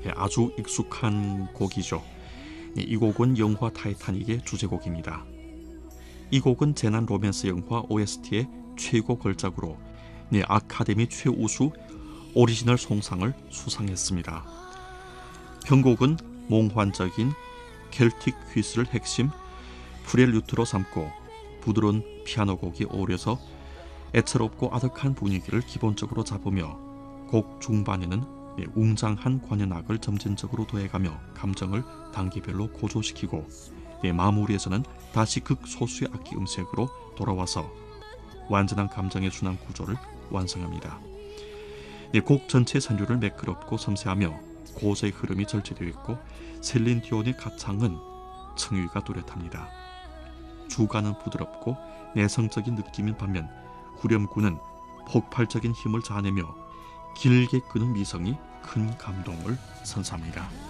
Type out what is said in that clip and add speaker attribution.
Speaker 1: 아주 익숙한 곡이죠. 이 곡은 영화 타이타닉의 주제곡입니다. 이 곡은 재난 로맨스 영화 OST의 최고 걸작으로 아카데미 최우수 오리지널 송상을 수상했습니다. 편곡은 몽환적인 켈틱 휘슬을 핵심 프렐류트로 삼고 부드러운 피아노 곡이 어우러서 애처롭고 아득한 분위기를 기본적으로 잡으며 곡 중반에는 웅장한 관현악을 점진적으로 더해가며 감정을 단계별로 고조시키고 마무리에서는 다시 극소수의 악기 음색으로 돌아와서 완전한 감정의 순환 구조를 완성합니다. 곡 전체 선율을 매끄럽고 섬세하며 고저의 흐름이 절제되어 있고 셀린 디온의 가창은 청유가 뚜렷합니다. 주가는 부드럽고 내성적인 느낌인 반면 후렴구는 폭발적인 힘을 자아내며 길게 끄는 미성이 큰 감동을 선사합니다.